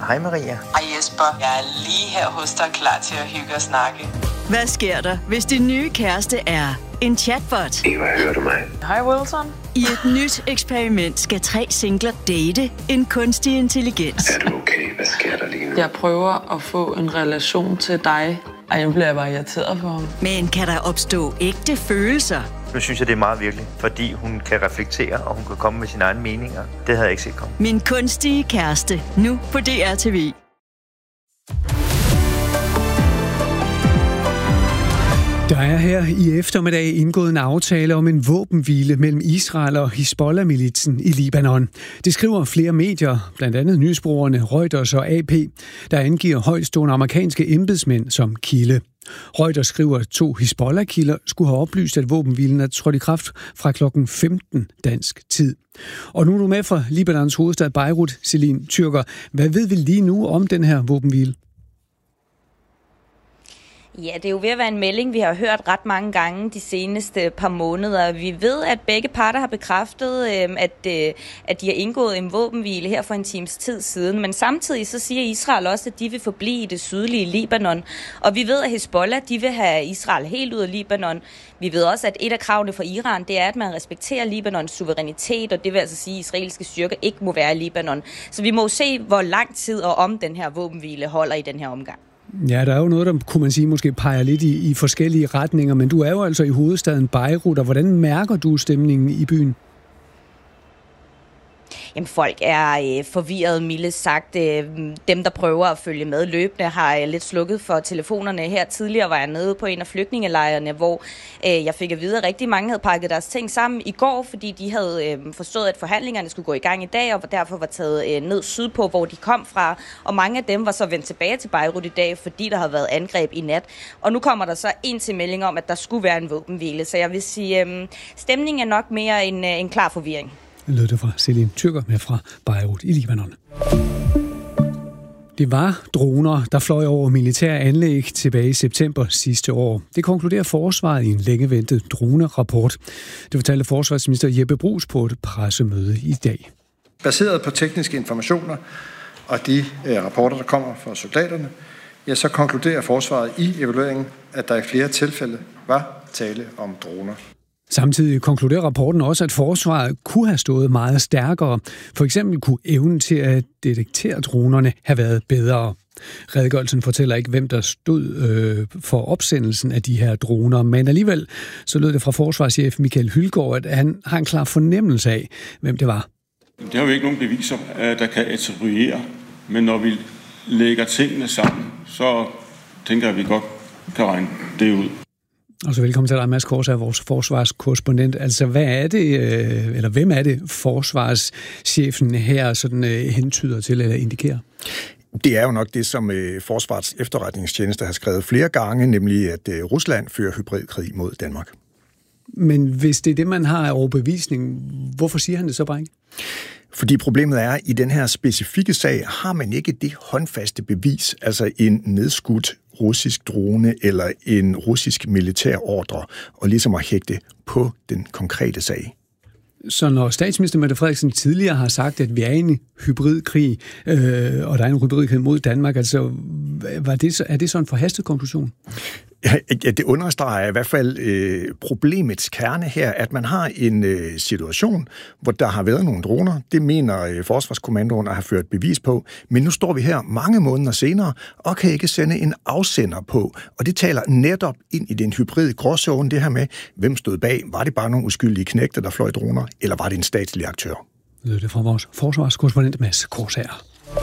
Hej Maria. Hej Jesper. Jeg er lige her hos dig, klar til at hygge og snakke. Hvad sker der, hvis din nye kæreste er en chatbot? Eva, hører du mig? Hej Wilson. I et nyt eksperiment skal 3 singler date en kunstig intelligens. Er du okay? Hvad sker der lige nu? Jeg prøver at få en relation til dig. Ej, jeg bliver bare irriteret på ham. Men kan der opstå ægte følelser? Nu synes jeg, det er meget virkelig, fordi hun kan reflektere, og hun kan komme med sine egne meninger. Det havde jeg ikke set komme. Min kunstige kæreste, nu på DR TV. Der er her i eftermiddag indgået en aftale om en våbenhvile mellem Israel og Hizbollah-militsen i Libanon. Det skriver flere medier, blandt andet nyhedsbureauerne Reuters og AP, der angiver højtstående amerikanske embedsmænd som kilde. Reuters skriver, at 2 Hizbollah-kilder skulle have oplyst, at våbenhvilen er trådt i kraft fra klokken 15 dansk tid. Og nu er du med fra Libanons hovedstad Beirut, Celine Tyrker. Hvad ved vi lige nu om den her våbenhvile? Ja, det er jo ved at være en melding, vi har hørt ret mange gange de seneste par måneder. Vi ved, at begge parter har bekræftet, at de har indgået en våbenhvile her for en times tid siden. Men samtidig så siger Israel også, at de vil forblive i det sydlige Libanon. Og vi ved, at Hizbollah de vil have Israel helt ud af Libanon. Vi ved også, at et af kravene for Iran, det er, at man respekterer Libanons suverænitet, og det vil altså sige, at israelske styrker ikke må være i Libanon. Så vi må se, hvor lang tid og om den her våbenhvile holder i den her omgang. Ja, der er jo noget, der kunne man sige måske peger lidt i forskellige retninger, men du er jo altså i hovedstaden Beirut, og hvordan mærker du stemningen i byen? Jamen, folk er forvirret, mildt sagt. Dem, der prøver at følge med løbende, har lidt slukket for telefonerne. Her tidligere var jeg nede på en af flygtningelejrene, hvor jeg fik at vide, at rigtig mange havde pakket deres ting sammen i går, fordi de havde forstået, at forhandlingerne skulle gå i gang i dag, og derfor var taget ned sydpå, hvor de kom fra. Og mange af dem var så vendt tilbage til Beirut i dag, fordi der havde været angreb i nat. Og nu kommer der så en til melding om, at der skulle være en våbenhvile. Så jeg vil sige, stemningen er nok mere en klar forvirring. Lød det fra Celine Tyrker med fra Beirut i Libanon. Det var droner, der fløj over militære anlæg tilbage i september sidste år. Det konkluderer forsvaret i en længe ventet dronerapport. Det fortalte forsvarsminister Jeppe Bruus på et pressemøde i dag. Baseret på tekniske informationer og de rapporter, der kommer fra soldaterne, ja, så konkluderer forsvaret i evalueringen, at der i flere tilfælde var tale om droner. Samtidig konkluderer rapporten også, at forsvaret kunne have stået meget stærkere. For eksempel kunne evnen til at detektere dronerne have været bedre. Redegørelsen fortæller ikke, hvem der stod for opsendelsen af de her droner, men alligevel så lød det fra forsvarschef Michael Hylgaard, at han har en klar fornemmelse af, hvem det var. Det har jo ikke nogen beviser, der kan attribuere, men når vi lægger tingene sammen, så tænker jeg, at vi godt kan regne det ud. Og så velkommen til dig, Mads Korsager, vores forsvarskorrespondent. Altså, hvad er det, eller hvem er det, forsvarschefen her sådan hentyder til eller indikerer? Det er jo nok det, som Forsvarets efterretningstjeneste har skrevet flere gange, nemlig at Rusland fører hybridkrig mod Danmark. Men hvis det er det, man har af overbevisning, hvorfor siger han det så bare ikke? Fordi problemet er, at i den her specifikke sag har man ikke det håndfaste bevis, altså en nedskudt russisk drone eller en russisk militær ordre, og ligesom at hægte på den konkrete sag. Så når statsminister Mette Frederiksen tidligere har sagt, at vi er i en hybridkrig, og der er en hybridkrig mod Danmark, altså er det så en forhastet konklusion? Ja, det understreger i hvert fald problemets kerne her, at man har en situation, hvor der har været nogle droner. Det mener Forsvarskommandoen at have ført bevis på. Men nu står vi her mange måneder senere og kan ikke sende en afsender på. Og det taler netop ind i den hybride gråzone, det her med, hvem stod bag. Var det bare nogle uskyldige knægter, der fløj droner, eller var det en statslig aktør? Det er fra vores forsvarskorrespondent Mads Korsager.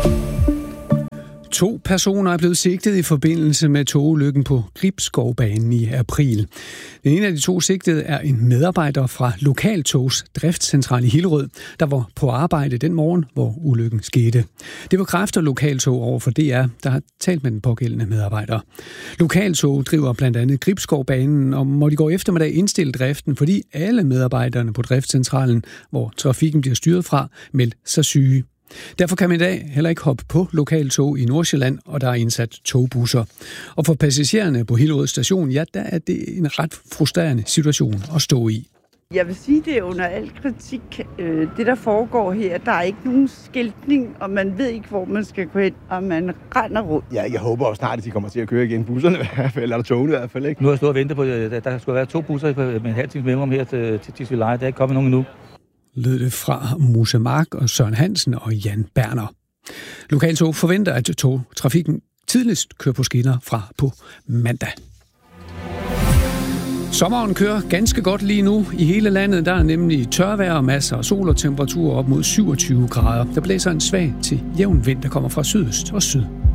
2 personer er blevet sigtet i forbindelse med togulykken på Gribskovbanen i april. Den ene af de 2 sigtede er en medarbejder fra Lokaltogs driftscentral i Hillerød, der var på arbejde den morgen, hvor ulykken skete. Det bekræfter Lokaltog over for DR, der har talt med den pågældende medarbejder. Lokaltog driver blandt andet Gribskovbanen, og må de gå eftermiddag indstille driften, fordi alle medarbejderne på driftscentralen, hvor trafikken bliver styret fra, meldte sig syge. Derfor kan man i dag heller ikke hoppe på lokaltog i Nordsjælland, og der er indsat togbusser. Og for passagererne på Hillerød station, ja, der er det en ret frustrerende situation at stå i. Jeg vil sige, det er under al kritik. Det, der foregår her, der er ikke nogen skiltning, og man ved ikke, hvor man skal gå hen, og man render rundt. Ja, jeg håber også snart, at de kommer til at køre igen. Busserne i hvert fald, eller togene i hvert fald, ikke? Nu har jeg stået og ventet på, at der skulle være 2 busser med en halv times mellemrum her til Tisvildeleje. Der er ikke kommet nogen endnu. Lød det fra Musse Mark og Søren Hansen og Jan Berner. Lokaltog forventer, at togtrafikken tidligst kører på skinner fra på mandag. Sommeren kører ganske godt lige nu. I hele landet der er nemlig tørvejr og masser af sol og temperaturer op mod 27 grader. Der blæser en svag til jævn vind, der kommer fra sydøst og syd.